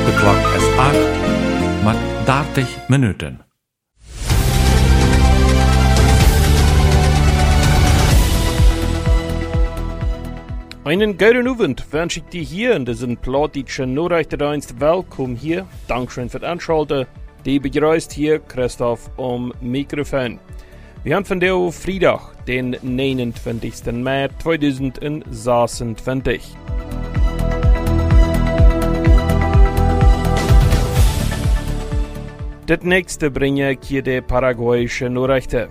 De klok is 8 met 30 minuten. Einen guten Abend wünsche ich dir hier in diesem plattdeutschen Nachrichtendienst. Willkommen hier. Dankeschön für das Anschalten. Die begrüßt hier Christoph am Mikrofon. Wir haben von der Freitag, den 29. Mai 2026. Das nächste bringe ich hier die paraguayische Nachrichten.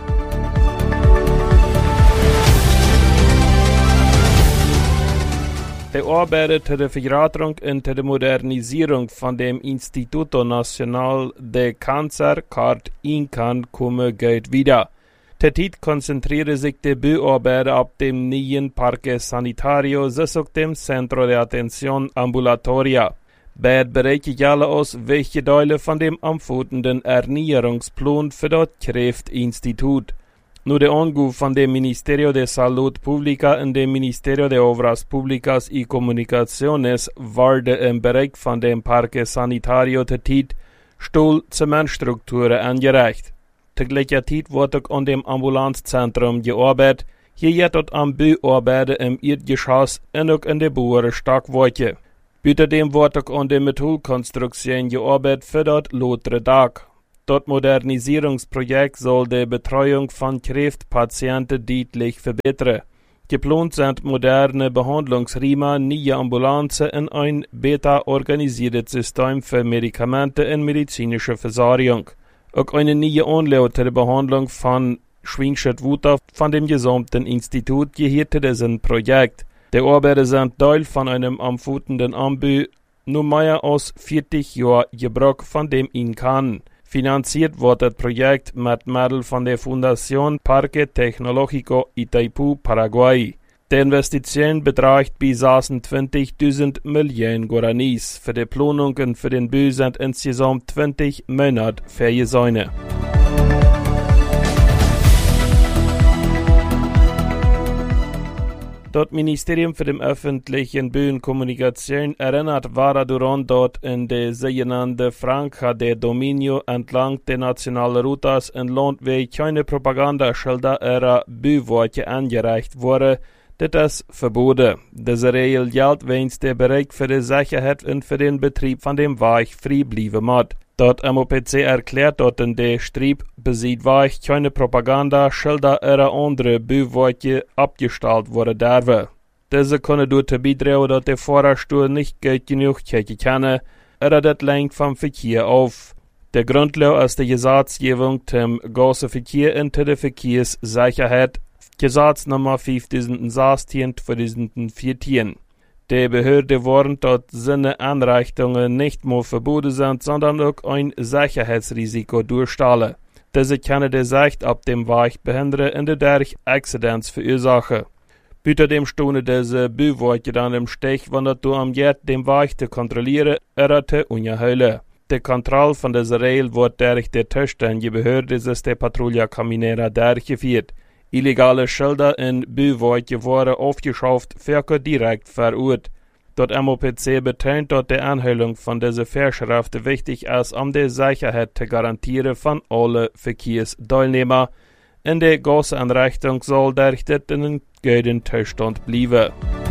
Die Arbeit zur Vergrößerung und zur Modernisierung von dem Instituto Nacional de Cáncer, CART INCAN, geht wieder. Tetit konzentriere sich die Bauarbeit auf dem neuen Parque Sanitario, sowie dem Centro de Atención Ambulatoria. Bald bereiche ich alle aus, welche Teile von dem amtenden Ernährungsplan für das Kräftinstitut. Nur der Anruf von dem Ministerio de Salud Pública und dem Ministerio de Obras Públicas y Comunicaciones wurde im Bereich von dem Parque Sanitario Tetit Stuhl-Zementstrukturen angereicht. Zur gleichen Zeit wurde auch an dem Ambulanzzentrum gearbeitet, hier jetzt am Bauarbeiten im Erdgeschoss und auch in der Boerenstockwerke. Außerdem wurde auch an der Metallkonstruktion gearbeitet für das lotere Dach. Das Modernisierungsprojekt soll die Betreuung von Krebspatienten deutlich verbessern. Geplant sind moderne Behandlungsräume, neue Ambulanzen und ein besser organisiertes System für Medikamente und medizinische Versorgung. Auch eine neue Anlage zur Behandlung von Schwingschnittwunder von dem gesamten Institut gehört zu diesem Projekt. Die Arbeiten sind Teil von einem amtenden Anbau, nur mehr als 40 Jahre Gebrauch von dem INCAN. Finanziert wird das Projekt mit Mitteln von der Fundación Parque Tecnológico Itaipú, Paraguay. Die Investition beträgt bis 26.000 Millionen Guaranis. Für die Planung und für den Bau sind insgesamt 20 Monate vorgesehen. Das Ministerium für den öffentlichen Bau und Kommunikation erinnert war daran, dort in der sogenannten Franja de Dominio entlang der nationalen Routes in Landweg keine Propagandaschilder ihrer Bauwerke angereicht wurden. Das ist verboten. Diese Regel gilt, wenn der Bereich für die Sicherheit und für den Betrieb von dem Weg frei bleiben muss. Das MOPC erklärt, dass in der Streib besieht Weg keine Propagandaschilder oder andere Bauwerke abgestellt worden dürfen. Diese können dazu beitragen, dass der Fahrerstuhl nicht gut genug checken kann, oder das lenkt vom Verkehr auf. Der Grundlage ist die Gesetzgebung zum Gassenverkehr und der Verkehrssicherheit, Gesetz Nummer 5016/2014. Die Behörde warnt, dass seine Einrichtungen nicht nur verboten sind, sondern auch ein Sicherheitsrisiko darstellen. Diese können die Sicht auf dem Weg behindern und dadurch Accidents verursachen. Außerdem stehen diese Bauwerke dann im Stich, wenn du am Jet den Weg zu kontrollieren oder zu unterhalten. Die Kontrolle von dieser Regel wird durch die zuständige Behörde, das ist die Patrulla Caminera, durchgeführt. Illegale Schilder in Bauwerke wurden aufgeschafft, Verkehr direkt verurteilt. Das MOPC betont, dass die Anhörung von dieser Vorschriften wichtig ist, um die Sicherheit zu garantieren von allen Verkehrsteilnehmern. In der Gaseinrichtung soll der in einem guten Zustand bleiben.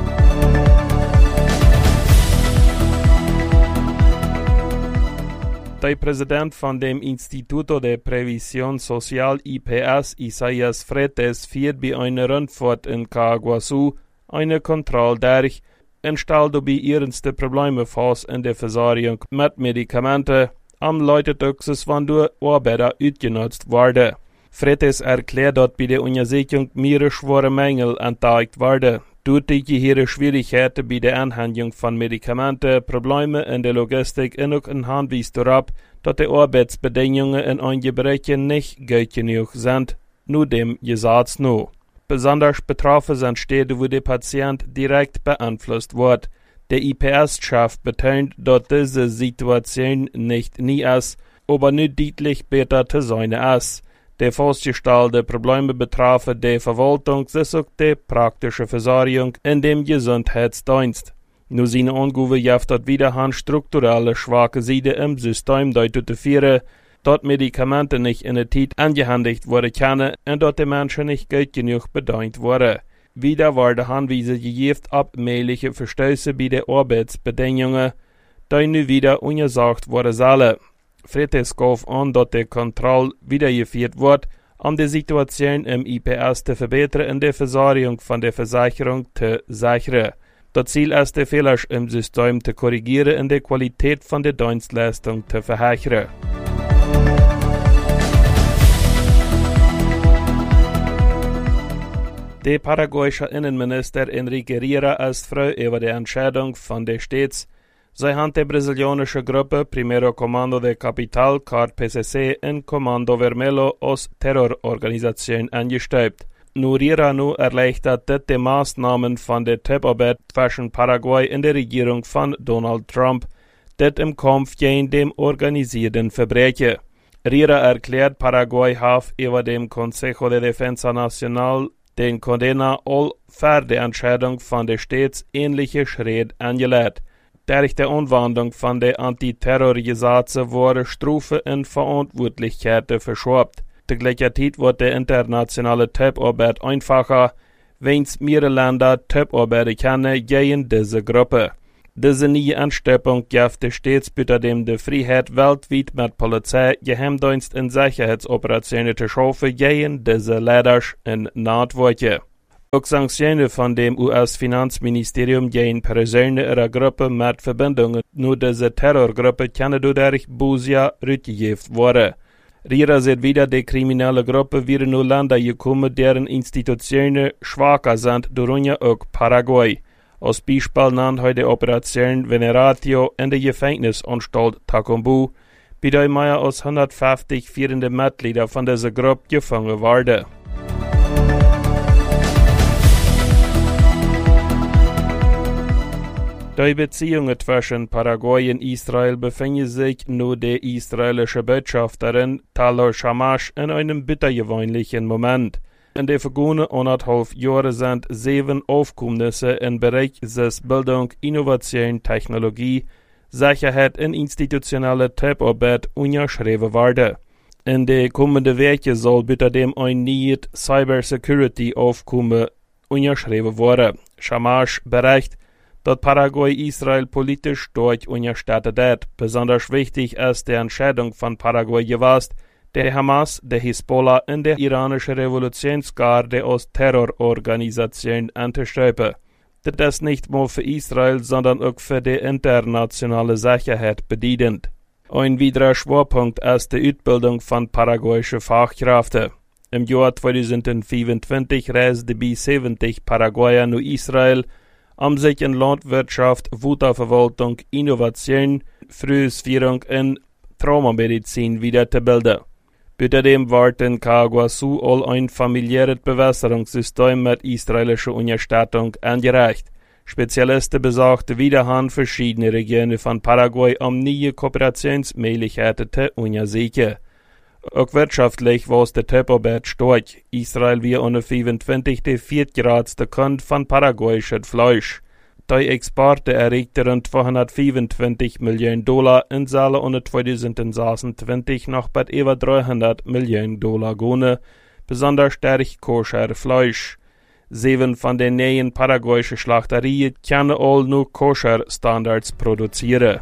Der Präsident von dem Instituto de Previsión Social IPS, Isaias Fretes, führt bei einer Rundfahrt in Caguasu eine Kontrolle durch und stellt dabei ernste Probleme fest in der Versorgung mit Medikamenten, am Leute Tuxes, wann durch Arbeiter ausgenutzt werden. Fretes erklärt, dass bei der Untersuchung mehrere schwere Mängel entdeckt werden. Durch die Schwierigkeiten bei der Anhandlung von Medikamenten, Probleme in der Logistik und auch ein Hinweis darauf, dass die Arbeitsbedingungen in einigen Bereichen nicht gut genug sind, nur dem Gesetz noch. Besonders betroffen sind Städte, wo der Patient direkt beeinflusst wird. Der IPS-Chef betont, dass diese Situation nicht nie ist, aber nicht deutlich besser zu sein ist. Die festgestellten Probleme betreffen die Verwaltung, sowie die praktische Versorgung in dem Gesundheitsdienst. Nu zijn ongoeven jaft dat wieder han strukturelle schwache Seite im System deutet te vieren, dat Medikamente nicht in der Tijd angehandigt worden können und dat de Menschen nicht gut genug bedient worden. Wieder worden Hanweise gegeben ab mögliche Verstöße bei den Arbeitsbedingungen, die nu wieder untersagt worden sollen. Frittes gaf an, dat de Kontrolle wiedergeführt wird, um die Situation im IPS zu verbessern und die Versorgung von der Versicherung zu sichern. Das Ziel ist, die Fehler im System zu korrigieren und die Qualität von der Dienstleistung zu verhören. Der paraguayische Innenminister Enrique Riera ist froh über die Entscheidung von der Staats, sei hat die brasilianische Gruppe Primero Comando de Capital, CART PCC, in Comando Vermelho als Terrororganisation angestellt. Nur Riera nu erleichtert die Maßnahmen von der Tipparbeit zwischen Paraguay und der Regierung von Donald Trump, das im Kampf gegen dem organisierten Verbrechen. Riera erklärt, Paraguay hat über dem Consejo de Defensa Nacional den Condena all für die Entscheidung von der Staats ähnliche Schritt angelegt. Durch die Umwandlung von der Antiterrorgesetze wurde Strafe und Verantwortlichkeiten verschoben. Tegelijkertijd wordt de internationale Tipparbeit einfacher, wens mehrere Länder Tipparbeiten kennen gegen diese Gruppe. Diese neue Ansteppung gibt stets bitte dem die Freiheit weltweit mit Polizei, Geheimdienst und Sicherheitsoperationen zu schaffen gegen diese Leiter in Nordwoche. Auch Sanktionen von dem US-Finanzministerium gegen Personen ihrer Gruppe mit Verbindungen nur diese Terrorgruppe können durch Busia rückgegeben worden. Riera sieht wieder, die kriminelle Gruppe wäre nur Länder gekommen, deren Institutionen schwacher sind, darunter auch Paraguay. Als Beispiel nennt heute die Operation Veneratio in der Gefängnisanstalt Tacumbu, bei der mehr als 150 führende Mitglieder von dieser Gruppe gefangen wurden. Die Beziehungen zwischen Paraguay und Israel befinden sich nur der israelische Botschafterin Talor Shamash in einem bittergewöhnlichen Moment. In den vergangenen 1,5 Jahren sind 7 Aufkommnisse im Bereich des Bildung, Innovation, Technologie, Sicherheit und institutionelle Tipparbeit unterschrieben worden. In den kommenden Wochen soll bitte dem ein neues Cybersecurity-Aufkommen unterschrieben werden. Shamash berichtet, dass Paraguay Israel politisch stark unterstützt hat. Besonders wichtig ist die Entscheidung von Paraguay gewesen, der Hamas, der Hisbollah und der iranische Revolutionsgarde als Terrororganisation anzustreifen. Das ist nicht nur für Israel, sondern auch für die internationale Sicherheit bedeutend. Ein weiterer Schwerpunkt ist die Ausbildung von paraguayischen Fachkräften. Im Jahr 2025 reisten bis 70 Paraguayer nach Israel, um sich in Landwirtschaft, Wasserverwaltung, Innovation, Frühsführung und Traumamedizin weiterzubilden. Außerdem wird in Caguasu all ein familiäres Bewässerungssystem mit israelischer Unterstützung angereicht. Spezialisten besuchten wiederum verschiedene Regionen von Paraguay, um neue Kooperationsmöglichkeiten zu untersuchen. Auch wirtschaftlich war die Tipparbeit stark. Israel war unter 25 der viertgrößte Kunde von paraguayischem Fleisch. Die Exporte erreichten rund $225 Millionen in Saale unter 2026 noch bei über $300 Millionen gehen, besonders stark koscher Fleisch. 7 von den neuen paraguayischen Schlachterien können all nur koscher Standards produzieren.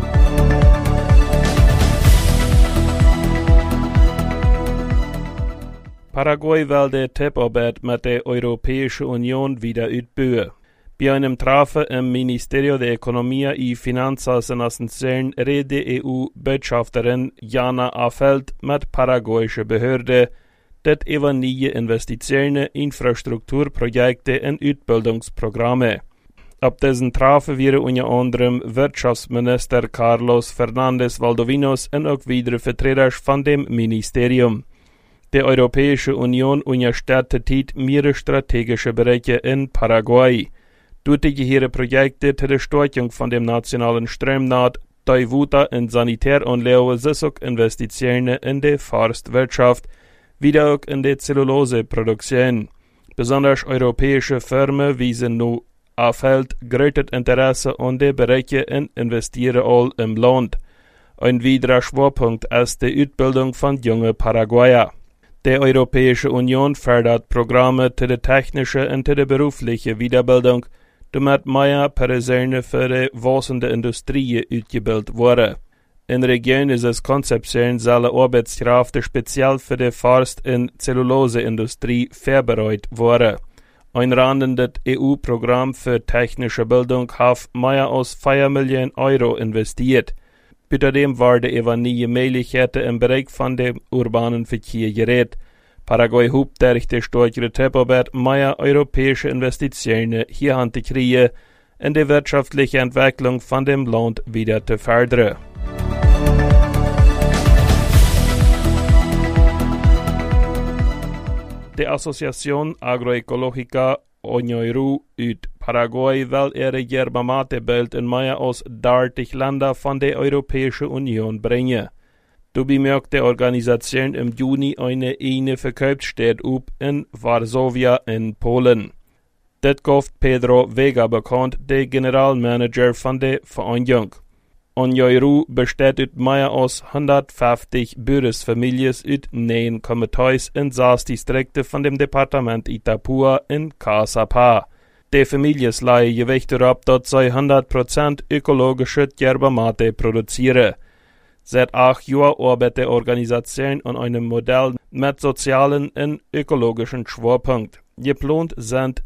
Paraguay will die Tipparbeit mit der Europäischen Union wieder ausbauen. Bei einem Treffen im Ministerio de Economia y Finanzas en Asunción redet die EU-Botschafterin Jana Afeld mit paraguayischen Behörden, das über neue Investitionen, Infrastrukturprojekte und Ausbildungsprogramme. Ab diesen Treffen wären unter anderem Wirtschaftsminister Carlos Fernández Valdovinos und auch weitere Vertreter von dem Ministerium. Die Europäische Union unterstützt mehrere strategische Bereiche in Paraguay. Durch die Projekte zur Stärkung von dem nationalen Stromnetz, die Wasser- und Sanitäranlagen, sind auch Investitionen in die Forstwirtschaft, wieder auch in die Zelluloseproduktion. Besonders europäische Firmen wie nun afhält, grötet Interesse und de Bereiche in investieren all im Land. Ein weiterer Schwerpunkt ist die Ausbildung von jungen Paraguayer. Die Europäische Union fördert Programme zu der technischen und zu der beruflichen Weiterbildung, damit mehr Personen für die wachsende Industrie ausgebildet werden. In Regionen ist es konzeptionell alle Arbeitskräfte speziell für die Forst- und Zelluloseindustrie vorbereitet worden. Ein randendes EU-Programm für technische Bildung hat mehr als 4 Millionen Euro investiert. Außerdem werden über neue Möglichkeiten im Bereich von dem urbanen Verkehr geredet. Paraguay hofft durch die stärkere Tipparbeit mehr europäische Investitionen hierhin zu kriegen, in die wirtschaftliche Entwicklung von dem Land wieder zu fördern. Die Associación Agroecológica Oñoirú uit Paraguay will ihre Yerba Mate Bild in mehr als 30 Länder von der Europäischen Union bringen. Dabei möchte die Organisation im Juni eine Verkaufsstätte up in Varsovia in Polen. Das gibt Pedro Vega bekannt, der Generalmanager von der Vereinigung. Oñoirú besteht aus mehr als 150 Bürgersfamilien aus 9 Komitees in 6 Distrikten von dem Departement Itapúa in Caçapá. Die Familien legen Gewicht darauf, dass sie 100% ökologische Yerba Mate produzieren. Seit 8 Jahren arbeitet die Organisation an einem Modell mit sozialen und ökologischen Schwerpunkt. Geplant sind